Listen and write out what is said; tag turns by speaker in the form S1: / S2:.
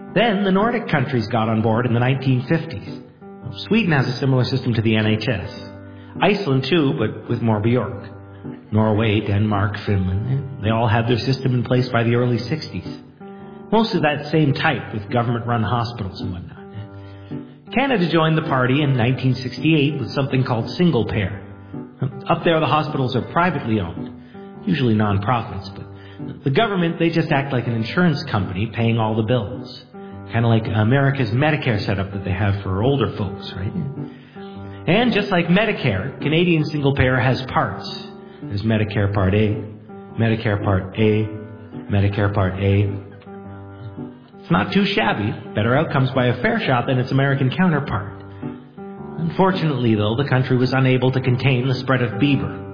S1: Then the Nordic countries got on board in the 1950s. Sweden has a similar system to the NHS. Iceland too, but with more Bjork. Norway, Denmark, Finland, they all had their system in place by the early 60s. Most of that same type with government-run hospitals and whatnot. Canada joined the party in 1968 with something called single payer. Up there, the hospitals are privately owned, usually non-profits, but the government, they just act like an insurance company paying all the bills. Kind of like America's Medicare setup that they have for older folks, right? And just like Medicare, Canadian single payer has parts. There's Medicare Part A, Medicare Part A, Medicare Part A. It's not too shabby. Better outcomes by a fair shot than its American counterpart. Unfortunately, though, the country was unable to contain the spread of Bieber.